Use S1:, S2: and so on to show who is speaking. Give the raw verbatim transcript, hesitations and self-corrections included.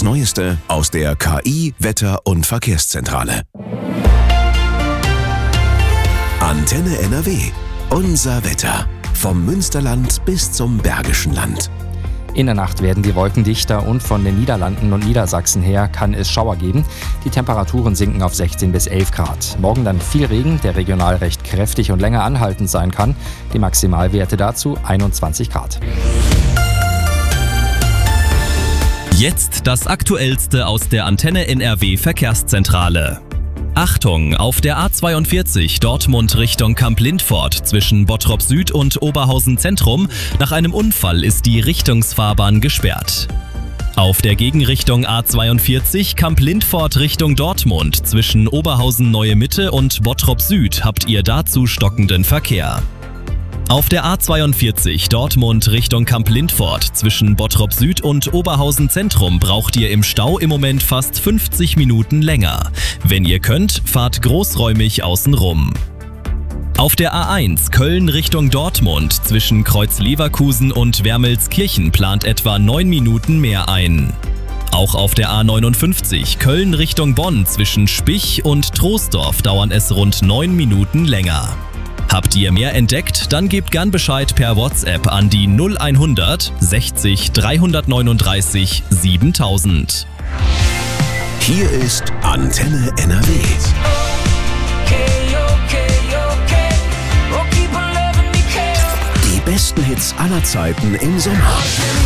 S1: Das Neueste aus der K I-, Wetter- und Verkehrszentrale. Antenne N R W. Unser Wetter. Vom Münsterland bis zum Bergischen Land.
S2: In der Nacht werden die Wolken dichter und von den Niederlanden und Niedersachsen her kann es Schauer geben. Die Temperaturen sinken auf sechzehn bis elf Grad. Morgen dann viel Regen, der regional recht kräftig und länger anhaltend sein kann. Die Maximalwerte dazu einundzwanzig Grad.
S3: Jetzt das Aktuellste aus der Antenne N R W Verkehrszentrale. Achtung, auf der A zweiundvierzig Dortmund Richtung Kamp-Lindfort zwischen Bottrop Süd und Oberhausen Zentrum. Nach einem Unfall ist die Richtungsfahrbahn gesperrt. Auf der Gegenrichtung A zweiundvierzig Kamp-Lindfort Richtung Dortmund zwischen Oberhausen Neue Mitte und Bottrop Süd habt ihr dazu stockenden Verkehr. Auf der A zweiundvierzig Dortmund Richtung Kamp-Lindfort zwischen Bottrop Süd und Oberhausen Zentrum braucht ihr im Stau im Moment fast fünfzig Minuten länger. Wenn ihr könnt, fahrt großräumig außenrum. Auf der A eins Köln Richtung Dortmund zwischen Kreuz-Leverkusen und Wermelskirchen plant etwa neun Minuten mehr ein. Auch auf der A neunundfünfzig Köln Richtung Bonn zwischen Spich und Troisdorf dauern es rund neun Minuten länger. Habt ihr mehr entdeckt? Dann gebt gern Bescheid per WhatsApp an die null hundert sechzig dreihundertneununddreißig siebentausend.
S1: Hier ist Antenne N R W. Die besten Hits aller Zeiten im Sommer.